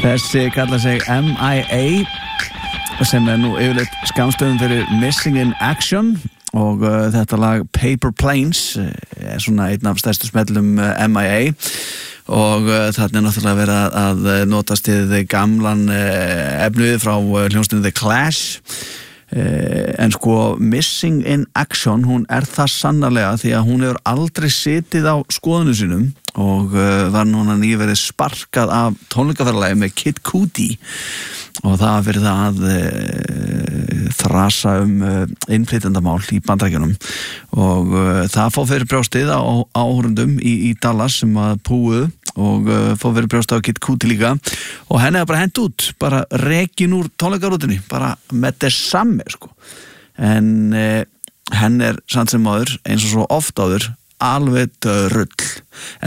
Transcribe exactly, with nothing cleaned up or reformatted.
Þessi kallar sig M I A sem er nú yfirleitt skammstöfum fyrir Missing in Action og uh, þetta lag Paper Planes er svona einn af stærstu smellum uh, M I A og uh, þarna er náttúrulega verið að, að notast í gamlan uh, efnuð frá uh, hljómsveitinni The Clash uh, en sko Missing in Action hún er það sannarlega því að hún hefur aldrei sitið á skoðunum sínum og uh, var núna nýverið sparkað af tónleikaferðalagi með Kid Cudi og það var fyrir það að uh, þrasa um uh, innflytjendamál í Bandaríkjunum og uh, það fór fyrir brjóstið á áhorfendum í, í Dallas sem að púuðu og uh, fór fyrir brjóstið á Kid Cudi líka og henni hefði bara hent út, bara rekin úr tónleikarútinni, bara með þess samme sko. En uh, henni er samt sem áður, eins og svo oft áður alveg drull.